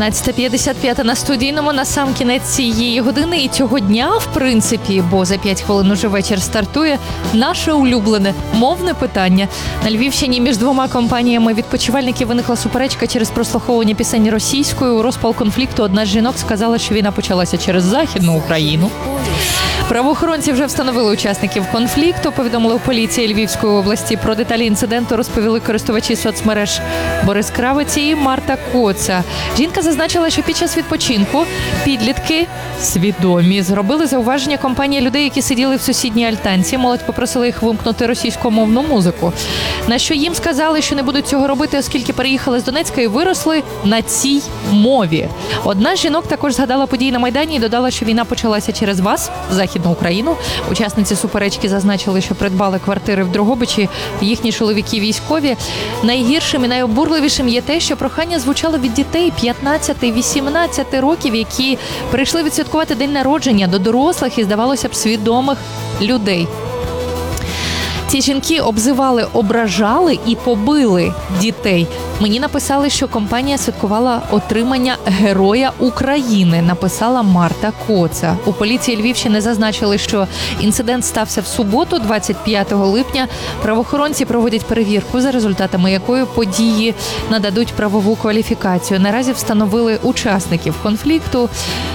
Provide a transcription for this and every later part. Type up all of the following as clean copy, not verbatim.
17:55 на студійному, на сам кінець цієї години і цього дня, в принципі, бо за 5 хвилин уже вечір стартує, наше улюблене мовне питання. На Львівщині між двома компаніями відпочивальників виникла суперечка через прослуховування пісень російською. У розпал конфлікту одна з жінок сказала, що війна почалася через Західну Україну. Правоохоронці вже встановили учасників конфлікту, повідомили у поліції Львівської області. Про деталі інциденту розповіли користувачі соцмереж Борис Кравець і Марта Коца. Жінка зазначила, що під час відпочинку підлітки свідомі зробили зауваження компанії людей, які сиділи в сусідній альтанці. Молодь попросила їх вимкнути російськомовну музику. На що їм сказали, що не будуть цього робити, оскільки переїхали з Донецька і виросли на цій мові. Одна з жінок також згадала події на Майдані і додала, що війна почалася через вас, Західну Україну. Учасниці суперечки зазначили, що придбали квартири в Дрогобичі, їхні чоловіки військові. Найгіршим і найобурливішим є те, що прохання звучало від дітей 15-18 років, які прийшли відсвяткувати день народження до дорослих і, здавалося б, свідомих людей. Ці жінки обзивали, ображали і побили дітей. Мені написали, що компанія святкувала отримання Героя України, написала Марта Коца. У поліції Львівщини зазначили, що інцидент стався в суботу, 25 липня. Правоохоронці проводять перевірку, за результатами якої події нададуть правову кваліфікацію. Наразі встановили учасників конфлікту.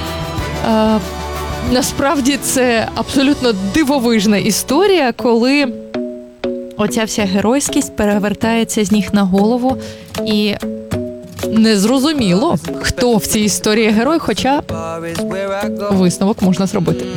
Насправді це абсолютно дивовижна історія, коли оця вся геройськість перевертається з ніг на голову, і незрозуміло, хто в цій історії герой, хоча висновок можна зробити.